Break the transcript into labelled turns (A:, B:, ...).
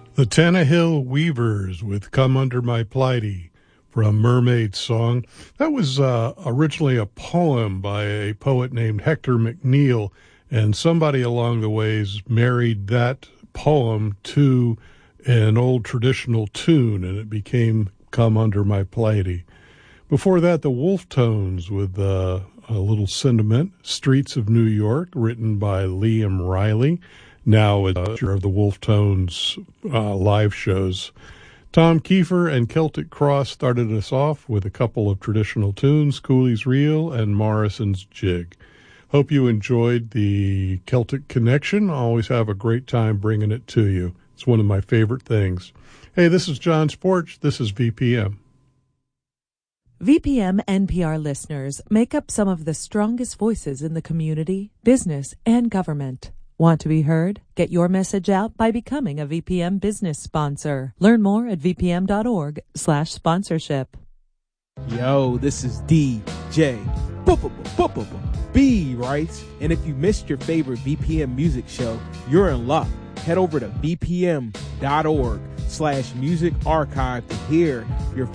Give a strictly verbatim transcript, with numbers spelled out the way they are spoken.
A: The Tannehill Weavers with Come Under My Plighty from Mermaid Song. That was uh, originally a poem by a poet named Hector McNeil, and somebody along the ways married that poem to an old traditional tune, and it became Come Under My Plighty. Before that, the Wolf Tones with uh, a little sentiment, Streets of New York, written by Liam Riley. Now a feature of the Wolf Tones uh, live shows. Tom Kiefer and Celtic Cross started us off with a couple of traditional tunes, Cooley's Reel and Morrison's Jig. Hope you enjoyed the Celtic Connection. Always have a great time bringing it to you. It's one of my favorite things. Hey, this is John Sporch. This is V P M.
B: V P M N P R listeners make up some of the strongest voices in the community, business, and government. Want to be heard? Get your message out by becoming a V P M business sponsor. Learn more at vpm.org slash sponsorship.
C: Yo, this is D J B, right? And if you missed your favorite V P M music show, you're in luck. Head over to vpm.org slash music archive to hear your